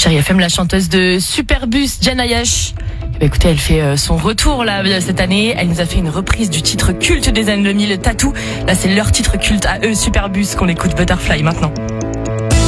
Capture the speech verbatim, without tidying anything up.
Chérie F M, la chanteuse de Superbus, Jen Ayash. Bah écoutez, elle fait son retour là cette année. Elle nous a fait une reprise du titre culte des années deux mille, Tattoo. Là, c'est leur titre culte à eux, Superbus, qu'on écoute Butterfly maintenant.